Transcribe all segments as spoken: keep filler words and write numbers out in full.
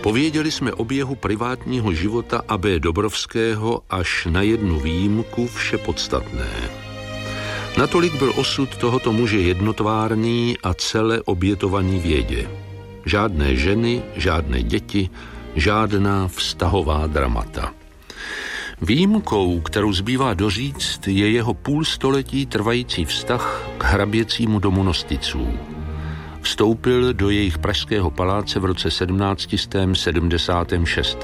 Pověděli jsme o běhu privátního života A B Dobrovského až na jednu výjimku vše podstatné. Natolik byl osud tohoto muže jednotvárný a celé obětovaný vědě. Žádné ženy, žádné děti, žádná vztahová dramata. Výjimkou, kterou zbývá doříct, je jeho půl století trvající vztah k hraběcímu domu Nosticů. Vstoupil do jejich pražského paláce v roce sedmnáct sedmdesát šest.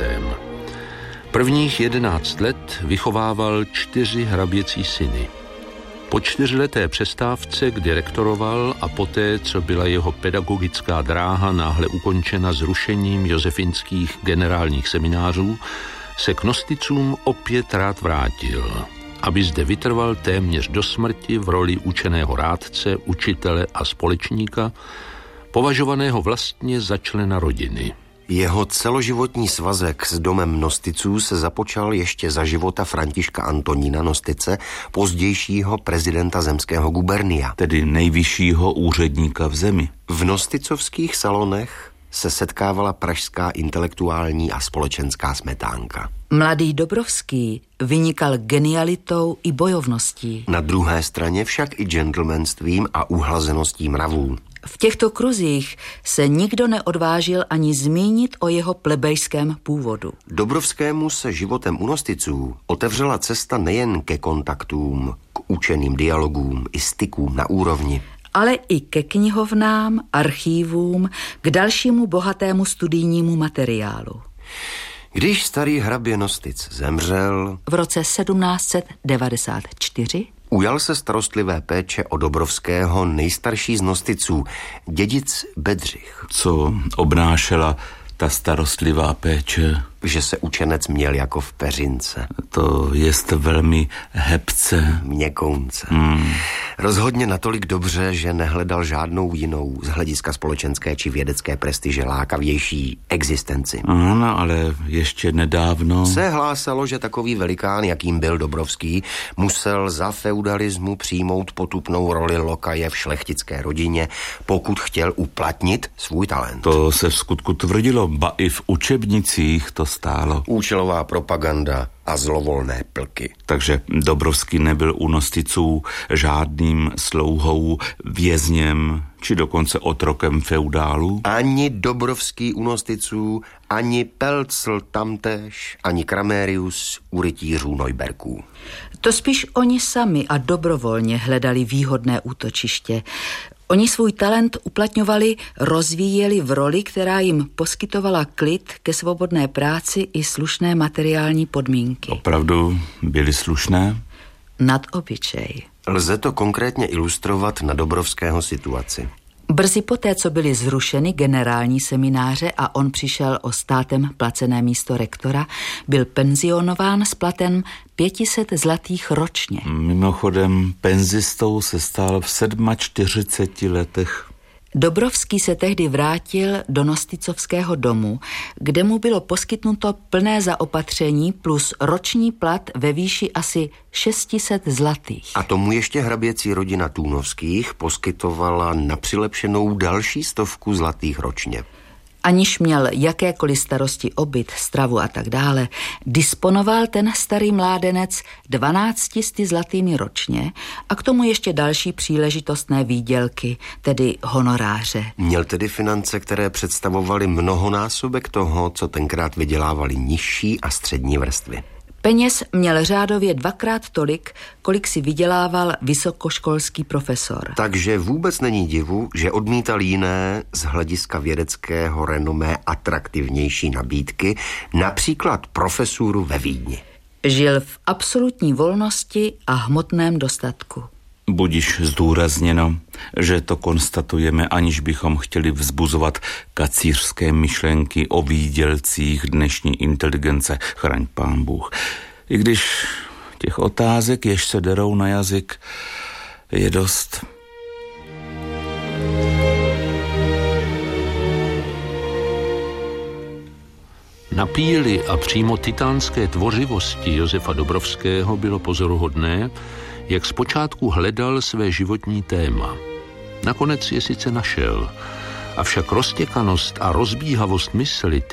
Prvních jedenáct let vychovával čtyři hraběcí syny. Po čtyřleté přestávce, kdy rektoroval a poté, co byla jeho pedagogická dráha náhle ukončena zrušením josefinských generálních seminářů, se k Nosticům opět rád vrátil, aby zde vytrval téměř do smrti v roli učeného rádce, učitele a společníka, považovaného vlastně za člena rodiny. Jeho celoživotní svazek s domem Nosticů se započal ještě za života Františka Antonína Nostice, pozdějšího prezidenta zemského gubernia. Tedy nejvyššího úředníka v zemi. V nosticovských salonech se setkávala pražská intelektuální a společenská smetánka. Mladý Dobrovský vynikal genialitou i bojovností. Na druhé straně však i gentlemanstvím a uhlazeností mravů. V těchto kruzích se nikdo neodvážil ani zmínit o jeho plebejském původu. Dobrovskému se životem u Nosticů otevřela cesta nejen ke kontaktům, k učeným dialogům i stykům na úrovni, ale i ke knihovnám, archívům, k dalšímu bohatému studijnímu materiálu. Když starý hrabě Nosticů zemřel v roce sedmnáct devadesát čtyři, ujal se starostlivé péče o Dobrovského nejstarší z Nosticů, dědic Bedřich. Co obnášela ta starostlivá péče? Že se učenec měl jako v peřince. To jest velmi hebce. Měkounce. Hmm. Rozhodně natolik dobře, že nehledal žádnou jinou z hlediska společenské či vědecké prestiže lákavější existenci. Ano, ale ještě nedávno se hlásalo, že takový velikán, jakým byl Dobrovský, musel za feudalismu přijmout potupnou roli lokaje v šlechtické rodině, pokud chtěl uplatnit svůj talent. To se v skutku tvrdilo, ba i v učebnicích to stálo. Účelová propaganda a zlovolné plky. Takže Dobrovský nebyl u Nosticů žádným slouhou, vězněm, či dokonce otrokem feudálů? Ani Dobrovský u Nosticů, ani Pelcl tamtéž, ani Kramérius u rytířů Neuberků. To spíš oni sami a dobrovolně hledali výhodné útočiště. Oni svůj talent uplatňovali, rozvíjeli v roli, která jim poskytovala klid ke svobodné práci i slušné materiální podmínky. Opravdu byly slušné? Nad obyčej. Lze to konkrétně ilustrovat na Dobrovského situaci. Brzy poté, co byly zrušeny generální semináře a on přišel o státem placené místo rektora, byl penzionován s platem pět set zlatých ročně. Mimochodem, penzistou se stal v čtyřiceti sedmi letech. Dobrovský se tehdy vrátil do Nosticovského domu, kde mu bylo poskytnuto plné zaopatření plus roční plat ve výši asi šest set zlatých. A tomu ještě hraběcí rodina Tůnovských poskytovala na přilepšenou další stovku zlatých ročně. Aniž měl jakékoliv starosti o byt, stravu a tak dále, disponoval ten starý mládenec dvanácti sty zlatými ročně a k tomu ještě další příležitostné výdělky, tedy honoráře. Měl tedy finance, které představovaly mnohonásobek toho, co tenkrát vydělávali nižší a střední vrstvy. Peněz měl řádově dvakrát tolik, kolik si vydělával vysokoškolský profesor. Takže vůbec není divu, že odmítal jiné z hlediska vědeckého renomé atraktivnější nabídky, například profesuru ve Vídni. Žil v absolutní volnosti a hmotném dostatku. Budiž zdůrazněno, že to konstatujeme, aniž bychom chtěli vzbuzovat kacířské myšlenky o výdělcích dnešní inteligence, chraň pán Bůh. I když těch otázek, jež se derou na jazyk, je dost. Na píli a přímo titánské tvořivosti Josefa Dobrovského bylo pozoruhodné, jak zpočátku hledal své životní téma. Nakonec je sice našel, avšak roztěkanost a rozbíhavost mysli